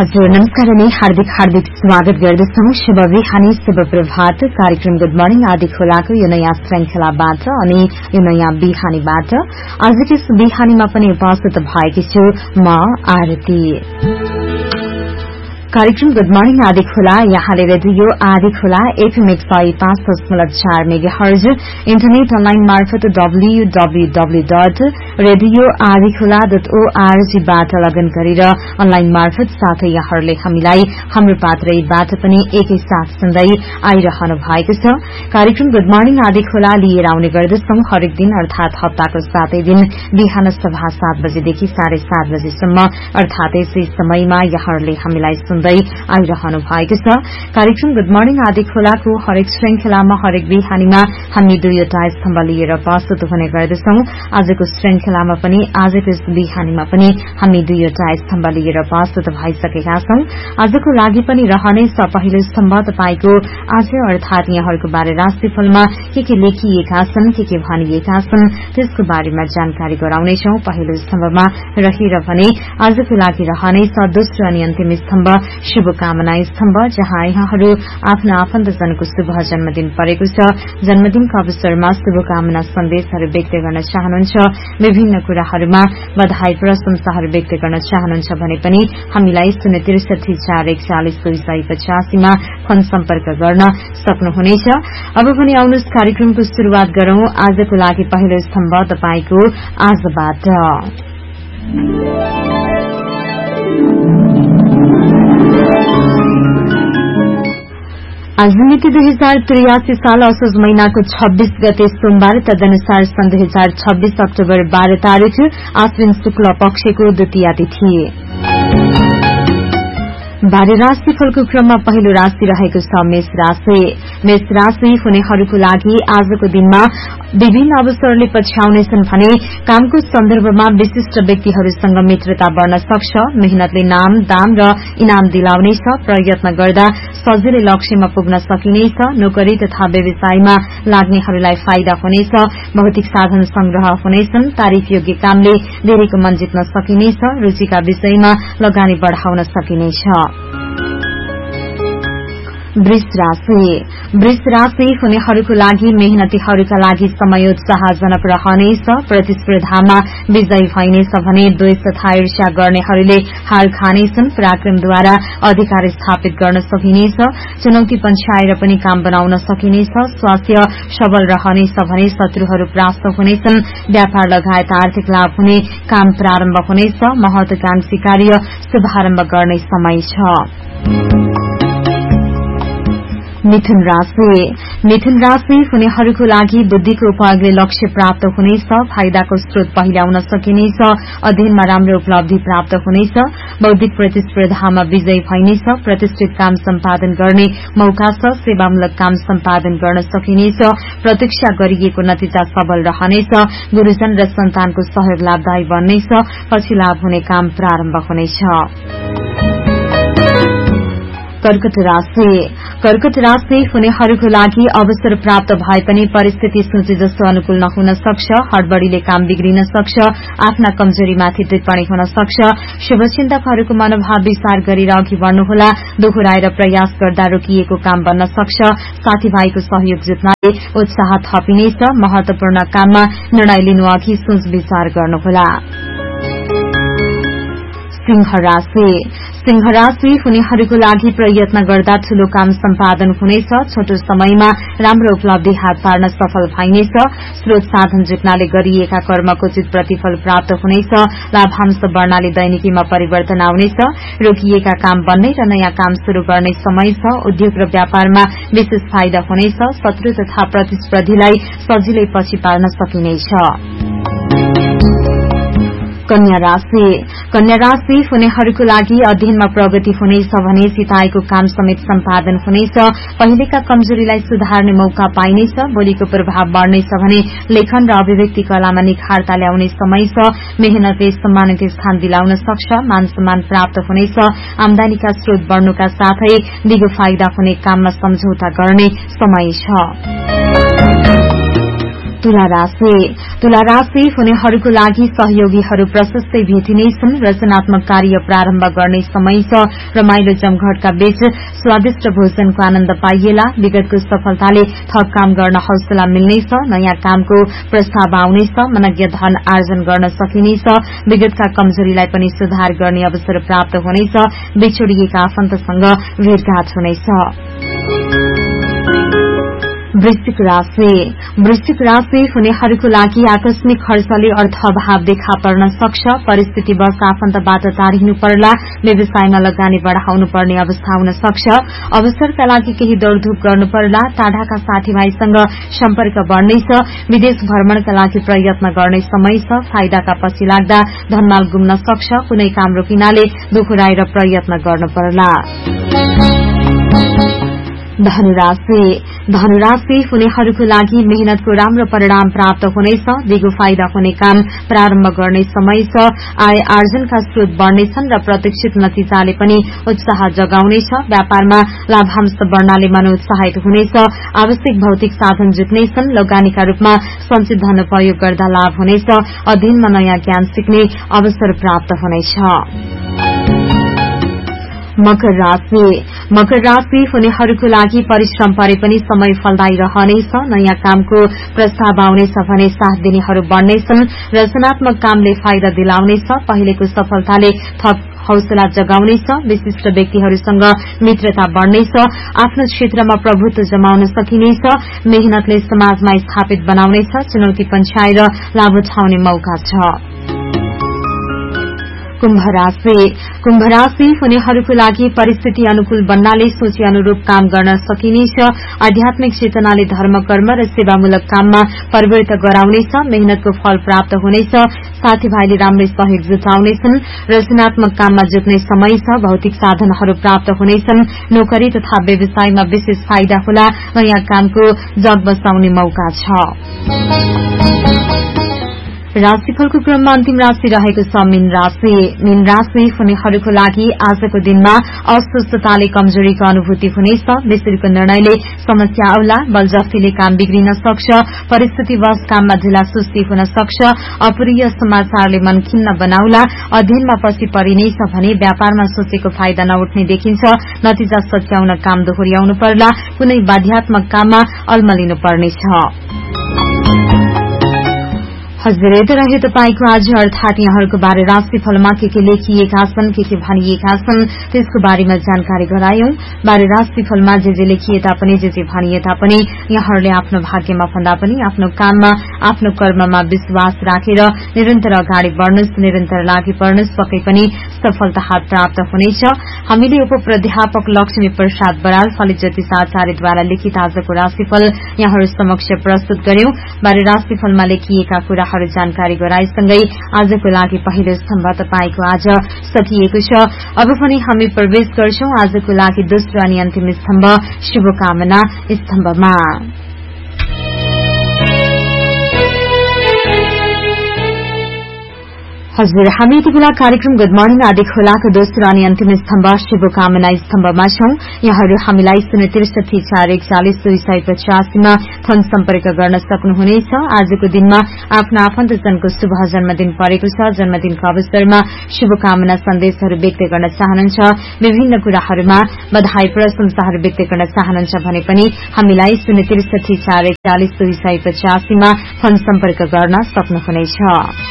हजुर नमस्कार अनि हार्दिक स्वागत गर्दछौं। शुभ बिहानी, शुभ प्रभात। कार्यक्रम गुड मर्निङ आदि खोलाको यो नयाँ श्रृंखलाबाट अनि यो नयाँ बिहानीबाट आजको यस बिहानीमा पनि उपस्थित भएकी छु म आरती। कार्यक्रम गुड मर्निङ आदि खोला यहाँले रेडियो आदि खोला एफएम 105.4 मेगाहर्ज इन्टरनेट अनलाइन मार्फत www.radioadikhola.org बाट लगन गरेर अनलाइन मार्फत साथै यहाँहरूले हामीलाई हाम्रो पात्रबाट पनि एकैसाथ सुन्दै आइरहनु भएको छ। कार्यक्रम गुड मर्निङ आदि खोला लिएर आउने गर्दछौं हरेक दिन अर्थात हप्ताको 7 दिन बिहान सभा 7 बजेदेखि 7:30 बजेसम्म अर्थात यसै समयमा यहाँहरूले हामीलाई आइरहनु भएको छ। कार्यक्रम गुड मर्निङ आदि खोलाको हरेक श्रृंखलामा हरेक बिहानीमा हामी दुईवटा स्तम्भ लिएर प्रस्तुत हुने गर्दछौं। आजको श्रृंखलामा पनि आजको यस बिहानीमा पनि हामी दुईवटा स्तम्भ लिएर प्रस्तुत भइसकेका छौं। आजको लागि पनि रहनेछ पहिलो स्तम्भ तपाईको आज अर्थात यहाँहरूको बारे राशिफलमा के लेखिएका छन्, के भनिएका छन् त्यसको बारेमा जानकारी गराउनेछौं। पहिलो स्तम्भमा रहेर भने आजको लागि रहनेछ दोस्रो अनि अन्तिम स्तम्भ शुभकामना स्तम्भ, जहाँ यहाँहरू आफ्ना आफन्तजनको शुभ जन्मदिन परेको छ। जन्मदिनको अवसरमा शुभकामना सन्देशहरू व्यक्त गर्न चाहनुहुन्छ, विभिन्न कुराहरूमा बधाई प्रशंसाहरू व्यक्त गर्न चाहनुहुन्छ भने पनि हामीलाई 063 मा फोन सम्पर्क गर्न सक्नुहुनेछ। अब पनि आउनुहोस् कार्यक्रमको शुरूआत गरौं। आजको लागि पहिलो स्तम्भ तपाईको आजबाट। आज मिति 2083 साल असोज महिनाको 26 गते सोमबार, तदनुसार सन् 2026 अक्टोबर 12 तारिक आश्विन शुक्ल पक्षको द्वितीय तिथि। बाह्य राशिफलको क्रममा पहिलो राशि रहेको छ मेष राशि। मेष राशि हुनेहरूको लागि आजको दिनमा विभिन्न अवसरले पछ्याउनेछन् भने कामको सन्दर्भमा विशिष्ट व्यक्तिहरूसँग मित्रता बढ्न सक्छ। मेहनतले नाम दाम र इनाम दिलाउनेछ। प्रयत्न गर्दा सजिलै लक्ष्यमा पुग्न सकिनेछ। नोकरी तथा व्यवसायमा लाग्नेहरूलाई फाइदा हुनेछ। भौतिक साधन संग्रह हुनेछन्। तारिफयोग्य कामले धेरैको मन जित्न सकिनेछ। रुचिका विषयमा लगानी बढ़ाउन सकिनेछ। वृष राशि। वृष राशि हुनेहरूको लागि मेहनतीहरूका लागि समय उत्साहजनक रहनेछ। प्रतिस्पर्धामा विजयी भइनेछ भने द्वेष तथा ईर्ष्या गर्नेहरूले हार खानेछन्। पराक्रमद्वारा अधिकार स्थापित गर्न सकिनेछ। चुनौती पन्छाएर पनि काम बनाउन सकिनेछ। स्वास्थ्य सबल रहनेछ भने शत्रुहरू परास्त हुनेछन्। व्यापार लगायत आर्थिक लाभ हुने काम प्रारम्भ हुनेछ। महत्वाकांक्षी कार्य शुभारम्भ गर्ने समय छ। मिथुन राशि। मिथुन राशि हुनेहरूको लागि बुद्धिको उपयोगले लक्ष्य प्राप्त हुनेछ। फाइदाको स्रोत पहिल्याउन सकिनेछ। अध्ययनमा राम्रो उपलब्धि प्राप्त हुनेछ। बौद्धिक प्रतिस्पर्धामा विजयी भइनेछ। प्रतिष्ठित काम सम्पादन गर्ने मौका छ। सेवामूलक काम सम्पादन गर्न सकिनेछ। प्रतीक्षा गरिएको नतिजा सबल रहनेछ। गुरूजन र सन्तानको सहयोग लाभदायी बन्नेछ। पछि लाभ हुने काम प्रारम्भ हुनेछ। कर्कट राशि। कर्कट राशि हुनेहरूको लागि अवसर प्राप्त भए पनि परिस्थिति सोचे जस्तो अनुकूल नहुन सक्छ। हड़बड़ीले काम बिग्रिन सक्छ। आफ्ना कमजोरीमाथि टिप्पणी हुन सक्छ। शुभचिन्तकहरूको मनोभाव विचार गरेर अघि बढ़नुहोला। दोहोऱ्याएर प्रयास गर्दा रोकिएको काम बन्न सक्छ। साथीभाइको सहयोग जुट्नाले उत्साह थपिनेछ। महत्वपूर्ण काममा निर्णय लिनु अघि सोच विचार गर्नुहोला। सिंह राशि। सिंह राशि हुनेहरूको लागि प्रयत्न गर्दा ठूलो काम सम्पादन हुनेछ। छोटो समयमा राम्रो उपलब्धि हात पार्न सफल भइनेछ। स्रोत साधन जुट्नाले गरिएका कर्मको उचित प्रतिफल प्राप्त हुनेछ। लाभांश बढ़नाले दैनिकीमा परिवर्तन आउनेछ। रोकिएका काम बन्ने र नयाँ काम शुरू गर्ने समय छ। उद्योग र व्यापारमा विशेष फाइदा हुनेछ। शत्रु तथा प्रतिस्पर्धीलाई सजिलै पछि पार्न सकिनेछ। कन्या राशि। कन्या राशि हुनेहरूको लागि अध्ययनमा प्रगति हुनेछ भने सिताएको काम समेत सम्पादन हुनेछ। पहिलेका कमजोरीलाई सुधार्ने मौका पाइनेछ। बोलीको प्रभाव बढ़नेछ भने लेखन र अभिव्यक्ति कलामा निखारता ल्याउने समय छ। मेहनतले सम्मानित स्थान दिलाउन सक्छ। मान सम्मान प्राप्त हुनेछ। आमदानीका स्रोत बढ़नुका साथै दिगो फाइदा हुने काममा सम्झौता गर्ने समय छ। तुला राशि हुनेहरूको लागि सहयोगीहरू प्रशस्तै भेटिनेछन्। रचनात्मक कार्य प्रारम्भ गर्ने समय छ। रमाइलो जमघटका बीच स्वादिष्ट भोजनको आनन्द पाइएला। विगतको सफलताले थप काम गर्न हौसला मिल्नेछ। नयाँ कामको प्रस्ताव आउनेछ। मनज्ञ धन आर्जन गर्न सकिनेछ। विगतका कमजोरीलाई पनि सुधार गर्ने अवसर प्राप्त हुनेछ। बिछोडिएका आफन्तसँग भेटघाट हुनेछ। वृश्चिक राशि हुनेहरूको लागि आकस्मिक खर्चले अर्थाभाव देखा पर्न सक्छ। परिस्थितिवश आफन्तबाट टाढिनु पर्ला। व्यवसायमा लगानी बढ़ाउनु पर्ने अवस्था हुन सक्छ। अवसरका लागि केही दौड़धूप गर्नु पर्ला। टाढाका साथीभाइसँग सम्पर्क बढ़नेछ। विदेश भ्रमणका लागि प्रयत्न गर्ने समय छ। फाइदाका पछि लाग्दा धनमाल गुम्न सक्छ। कुनै काम रोकिनाले दोहोऱ्याएर प्रयत्न गर्नु पर्ला। धनुराशि हुनेहरूको लागि मेहनतको राम्रो परिणाम प्राप्त हुनेछ। दिगो फाइदा हुने काम प्रारम्भ गर्ने समय छ। आय आर्जनका स्रोत बढ़नेछन् र प्रतीक्षित नतिजाले पनि उत्साह जगाउनेछ। व्यापारमा लाभांश बढ़नाले मनोत्साहित हुनेछ। आवश्यक भौतिक साधन जुट्नेछन्। लगानीका रूपमा सञ्चित धन उपयोग गर्दा लाभ हुनेछ। अध्ययनमा नयाँ ज्ञान सिक्ने अवसर प्राप्त हुनेछ। मकर राशि हुनेहरूको लागि परिश्रम परे पनि समय फलदायी रहनेछ। नयाँ कामको प्रस्ताव आउनेछ भने साथ दिनेहरू बढ़नेछन्। रचनात्मक कामले फाइदा दिलाउनेछ। पहिलेको सफलताले थप हौसला जगाउनेछ। विशिष्ट व्यक्तिहरूसँग मित्रता बढ़नेछ। आफ्नो क्षेत्रमा प्रभुत्व जमाउन सकिनेछ। मेहनतले समाजमा स्थापित बनाउनेछ। चुनौती पन्छाएर लाभ उठाउने मौका छ। कुम्भ राशि हुनेहरूको लागि परिस्थिति अनुकूल बन्नाले सोचे अनुरूप काम गर्न सकिनेछ। आध्यात्मिक चेतनाले धर्म कर्म र सेवामूलक काममा परिवर्तन गराउनेछ। मेहनतको फल प्राप्त हुनेछ। साथीभाइले राम्रै सहयोग जुटाउनेछन्। रचनात्मक काममा जुट्ने समय छ। भौतिक साधनहरू प्राप्त हुनेछन्। नोकरी तथा व्यवसायमा विशेष फाइदा होला। नयाँ कामको जग बसाउने मौका छ। राशिफलको क्रममा अन्तिम राशि रहेको छ मीन राशि हुनेहरूको लागि आजको दिनमा अस्वस्थताले कमजोरीको अनुभूति हुनेछ। बेसुरीको निर्णयले समस्या आउला। बलजफ्तीले काम बिग्रिन सक्छ। परिस्थितिवश काममा ढिलासुस्ती हुन सक्छ। अप्रिय समाचारले मन खिन्न बनाउला। अध्ययनमा पछि परिनेछ भने व्यापारमा सोचेको फाइदा नउठ्ने देखिन्छ। नतिजा सच्याउन काम दोहोर्याउनु पर्ला। कुनै बाध्यात्मक काममा अल्मलिनु पर्नेछ। हजुर यति रह्यो तपाईको आज अर्थात यहाँहरूको बारे राशिफलमा के लेखिएका छन्, के भनिएका छन् त्यसको बारेमा जानकारी गरायौं। बारे राशिफलमा जे लेखिए तापनि जे भनिए तापनि यहाँहरूले आफ्नो भाग्यमा भन्दा पनि आफ्नो काममा आफ्नो कर्ममा विश्वास राखेर निरन्तर अगाडि बढ्नुस्, निरन्तर लागि पर्नुस्, पक्कै पनि सफलता प्राप्त हुनेछ। हामीले उपप्राध्यापक लक्ष्मी प्रसाद बराल फलित ज्योतिष आचार्यद्वारा लिखित आजको राशिफल यहाँहरू समक्ष प्रस्तुत गर्यौं। बारे राशिफलमा लेखिएका कुरा जानकारी गराएसँगै आजको लागि पहिलो स्तम्भ तपाईको आज सकिएको छ। अब पनि हामी प्रवेश गर्छौं आजको लागि दोस्रो अनि अन्तिम स्तम्भ शुभकामना स्तम्भमा। हजुर हामी यति बेला कार्यक्रम गुड मर्निङ आदि खोलाको दोस्रो अनि अन्तिम स्तम्भ शुभकामना स्तम्भमा छौं। यहाँहरू हामीलाई 063 मा फोन सम्पर्क गर्न सक्नुहुनेछ। आजको दिनमा आफ्नो आफन्तजनको शुभ जन्मदिन परेको छ। जन्मदिनको अवसरमा शुभकामना सन्देशहरू व्यक्त गर्न चाहनुहुन्छ, विभिन्न कुराहरूमा बधाई प्रशंसाहरू व्यक्त गर्न चाहनुहुन्छ भने पनि हामीलाई 063 मा फोन सम्पर्क गर्न सक्नुहुनेछ।